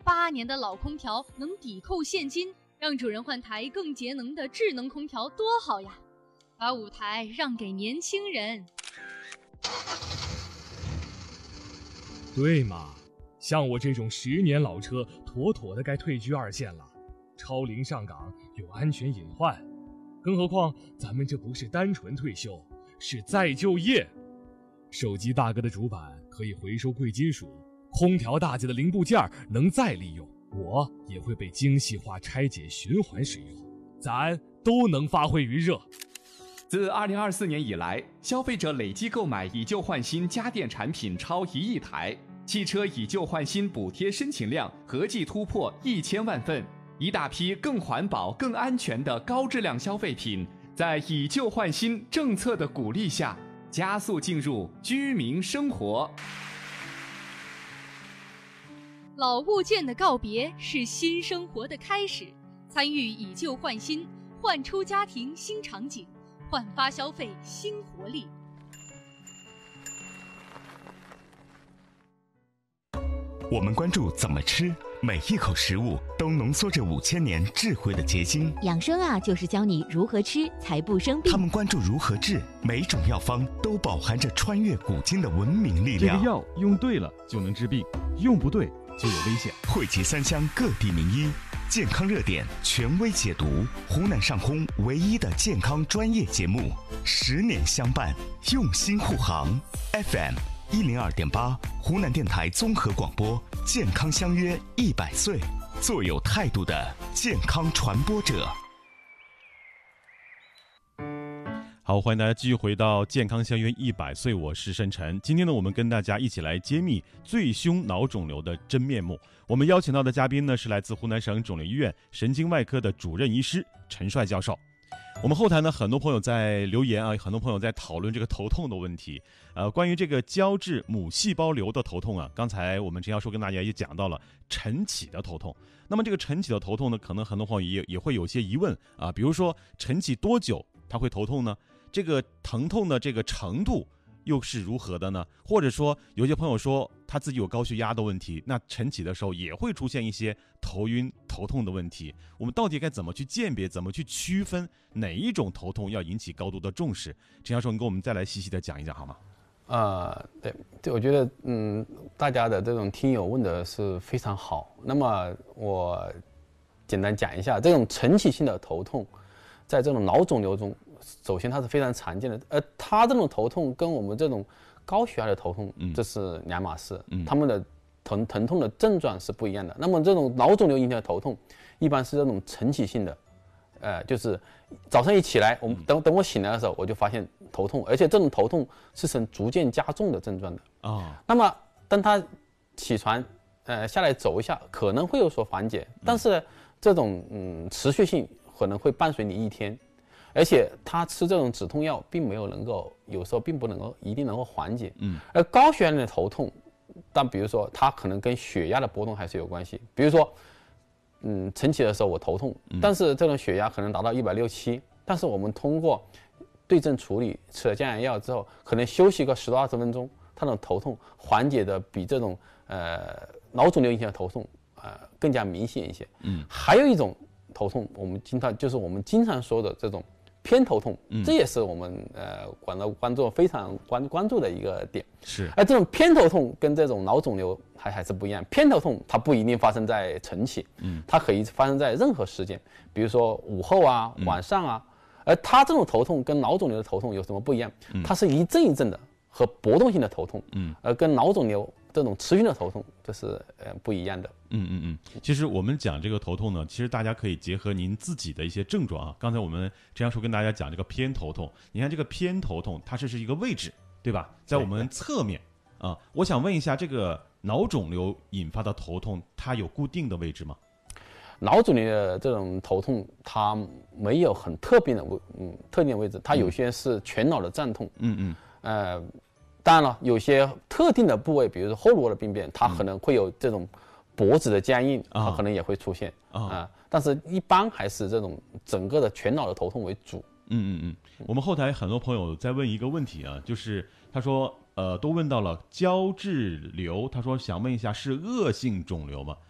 8年的老空调能抵扣现金，让主人换台更节能的智能空调多好呀！把舞台让给年轻人。 对嘛，像我这种10年老车，妥妥的该退居2线了。超龄上岗有安全隐患，更何况咱们这不是单纯退休，是再就业。手机大哥的主板可以回收贵金属，空调大姐的零部件能再利用，我也会被精细化拆解循环使用，咱都能发挥余热。 自2024年以来，消费者累计购买以旧换新家电产品超1亿台，汽车以旧换新补贴申请量合计突破1000万份，一大批更环保、更安全的高质量消费品，在以旧换新政策的鼓励下，加速进入居民生活。 老物件的告别是新生活的开始，参与以旧换新，焕出家庭新场景，焕发消费新活力。 我们关注怎么吃，每一口食物都浓缩着5000年智慧的结晶。 养生啊，就是教你如何吃才不生病。 他们关注如何治，每种药方都饱含着穿越古今的文明力量。 这个药用对了就能治病，用不对就有危险。 汇集3乡各地名医，健康热点权威解读，湖南上空唯一的健康专业节目，10年相伴，用心护航。FM102.8，湖南电台综合广播，健康相约100岁，做有态度的健康传播者。 好，欢迎大家继续回到健康相约100岁，我是申晨。今天呢，我们跟大家一起来揭秘最凶脑肿瘤的真面目。我们邀请到的嘉宾呢，是来自湖南省肿瘤医院神经外科的主任医师陈帅教授。我们后台呢，很多朋友在留言啊，很多朋友在讨论这个头痛的问题。关于这个胶质母细胞瘤的头痛啊，刚才我们陈教授跟大家也讲到了晨起的头痛。那么这个晨起的头痛呢，可能很多朋友也会有些疑问啊，比如说晨起多久他会头痛呢？这个疼痛的这个程度又是如何的呢？或者说有些朋友说他自己有高血压的问题，那晨起的时候也会出现一些头晕头痛的问题，我们到底该怎么去鉴别，怎么去区分哪一种头痛要引起高度的重视？陈教授，你给我们再来细细的讲一讲好吗？ 对，我觉得大家的这种听友问的是非常好。那么我简单讲一下，这种晨起性的头痛在这种脑肿瘤中，首先它是非常常见的，它这种头痛跟我们这种高血压的头痛这是两码事，他们的疼痛的症状是不一样的。那么这种脑肿瘤引起的头痛一般是这种晨起性的，就是早上一起来，等我醒来的时候，我就发现头痛，而且这种头痛是呈逐渐加重的症状的。那么当他起床下来走一下，可能会有所缓解，但是这种持续性可能会伴随你1天。而且他吃这种止痛药并没有能够，有时候并不能够一定能够缓解。而高血压的头痛，但比如说它可能跟血压的波动还是有关系。比如说，晨起的时候我头痛，但是这种血压可能达到160-170，但是我们通过对症处理，吃了降压药之后，可能休息个10到20分钟，它的头痛缓解的比这种脑肿瘤引起的头痛更加明显一些。还有一种头痛，我们经常说的这种偏头痛，这也是我们观众非常关注的一个点。 是， 而这种偏头痛跟这种脑肿瘤还是不一样。偏头痛它不一定发生在晨起，它可以发生在任何时间，比如说午后啊、晚上啊。而它这种头痛跟脑肿瘤的头痛有什么不一样？它是一阵一阵的和波动性的头痛，而跟脑肿瘤这种持续的头痛这是不一样的。 其实我们讲这个头痛呢，其实大家可以结合您自己的一些症状啊。刚才我们陈教授跟大家讲这个偏头痛，你看这个偏头痛它是一个位置，对吧？在我们侧面啊。我想问一下，这个脑肿瘤引发的头痛，它有固定的位置吗？ 脑肿瘤的这种头痛，它没有很特定的位置，它有些是全脑的胀痛。当然了，有些特定的部位，比如说后颅的病变，它可能会有这种脖子的僵硬，它可能也会出现但是一般还是这种整个的全脑的头痛为主。 我们后台很多朋友在问一个问题啊，就是他说都问到了胶质瘤，他说想问一下是恶性肿瘤吗？